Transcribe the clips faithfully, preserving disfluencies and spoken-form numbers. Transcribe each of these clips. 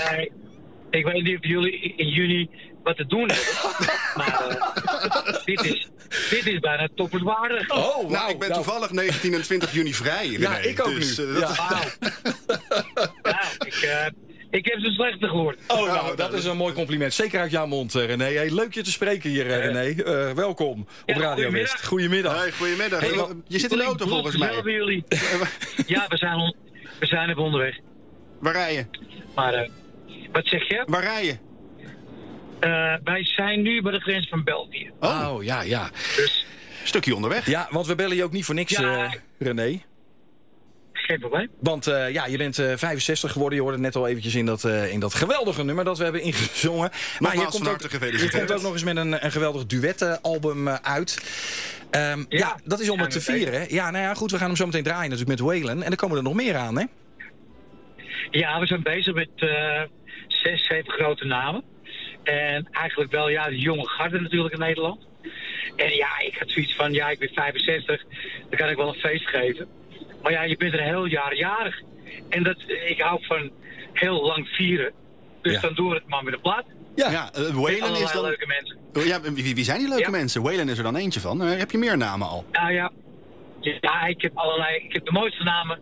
Hey, ik weet niet of jullie in juni wat te doen hebben. maar uh, dit, is, dit is bijna topperswaardig. Oh, wow, nou, ik ben nou. toevallig negentien en twintig juni vrij. René, Ja, ik ook dus, nu. Uh, dat Ja. Wauw. nou, ik, uh, ik heb ze slechter gehoord. Oh, nou, dat is een mooi compliment. Zeker uit jouw mond, uh, René. Hey, leuk je te spreken hier, uh, René. Uh, welkom op Ja, Radio goedemiddag. West. Goedemiddag. Hey, goedemiddag. Hey, Hey, wat- je zit in de auto volgens mij. Zelf jullie. ja, we zijn, on, we zijn even onderweg. Waar rij je? Maar uh, wat zeg je? Waar rij je? Uh, wij zijn nu bij de grens van België. Oh, Oh, ja, ja. Dus stukje onderweg. Ja, want we bellen je ook niet voor niks, Ja. uh, René. geen probleem. Want uh, ja, je bent uh, vijfenzestig geworden. Je hoorde het net al eventjes in dat, uh, in dat geweldige nummer dat we hebben ingezongen. Maar je van komt, harte ook, gefeliciteerd. je komt ook nog eens met een, een geweldig duetalbum uh, uit. Um, ja, Ja, dat is om zijn het te we vieren. Hè? Ja, nou ja, goed, we gaan hem zo meteen draaien natuurlijk met Waylon. En er komen er nog meer aan, hè? Ja, we zijn bezig met uh, zes, zeven grote namen. En eigenlijk wel, ja, de jonge garde natuurlijk in Nederland. En ja, ik had zoiets van, ja, ik ben vijfenzestig, dan kan ik wel een feest geven. Maar ja, je bent er een heel jaar jarig. En dat, ik hou van heel lang vieren. Dus Ja. dan doen we het maar met een plaat. Ja, Ja, uh, Met Waylon is allerlei dan... leuke mensen. Oh, ja, wie, wie zijn die leuke Ja. mensen? Waylon is er dan eentje van. Uh, heb je meer namen al? Nou ja, ja, ik heb allerlei, ik heb de mooiste namen.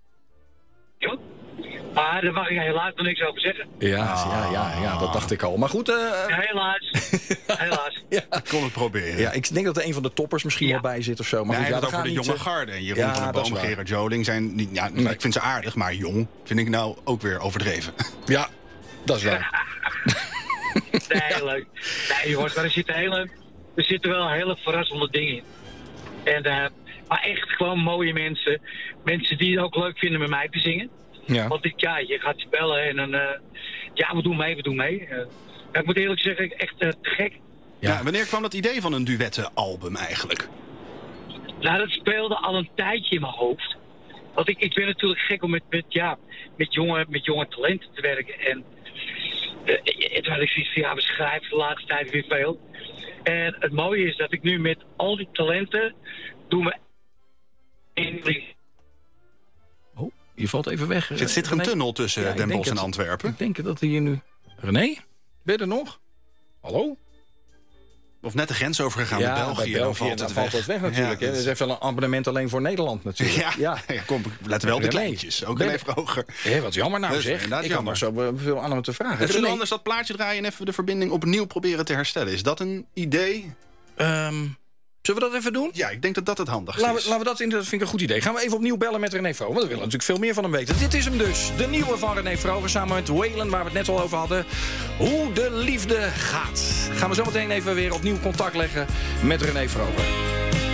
Ja. Maar daar mag ik helaas nog niks over zeggen. ja, ja, ja, ja, dat dacht ik al. Maar goed, uh, Ja, helaas. helaas. ja. Ik kon het proberen. ja, ik denk dat er een van de toppers misschien Ja. wel bij zit of zo. Maar Maar goed, ja, ja, het dat over de gaat jonge niet, uh, garde. En Jeroen Ja, van der dat is Boom, waar. Gerard Joling zijn... Niet, ja, Nee. Ik vind ze aardig, maar jong vind ik nou ook weer overdreven. Ja, dat is waar. Nee, leuk. Nee, jongens, maar er zitten, hele, er zitten wel hele verrassende dingen in. En, uh, maar echt gewoon mooie mensen. Mensen die het ook leuk vinden met mij te zingen. Ja. Want ik, ja, je gaat spellen en dan... Uh, ja, we doen mee, we doen mee. Uh, ja, ik moet eerlijk zeggen, echt uh, te gek. Ja. Ja, wanneer kwam dat idee van een duettenalbum eigenlijk? Nou, dat speelde al een tijdje in mijn hoofd. Want ik, ik ben natuurlijk gek om met, met, ja, met, jonge, met jonge talenten te werken. En uh, toen had ik zoiets van, ja, we schrijven de laatste tijd weer veel. En het mooie is dat ik nu met al die talenten... doen we één ding. Oh, je valt even weg. Zit, zit er een René? tunnel tussen Ja, ik Den denk Bosch en het. Antwerpen? Ik denk dat hij hier nu... René? Ben je er nog? Hallo? Of net de grens overgegaan met België, dan valt dan het valt weg. het weg natuurlijk. Ja, hè. dat Dat is- is even een abonnement alleen voor Nederland natuurlijk. Ja, ja. Kom, let wel de René. kleintjes. Ook Ben- een even hoger. Hé, wat jammer nou Dat is zeg. inderdaad Ik had nog zo jammer. eh, veel aan hem te vragen. Zullen we René, anders dat plaatje draaien en even de verbinding opnieuw proberen te herstellen? Is dat een idee? ehm, zullen we dat even doen? Ja, ik denk dat dat het handigste Laten we, is. laten we dat in, dat vind ik een goed idee. Gaan we even opnieuw bellen met René Vroger. Want we willen natuurlijk veel meer van hem weten. Dit is hem dus. De nieuwe van René Vroger samen met Waylon, waar we het net al over hadden. Hoe de liefde gaat. Gaan we zo meteen even weer opnieuw contact leggen met René Vroger.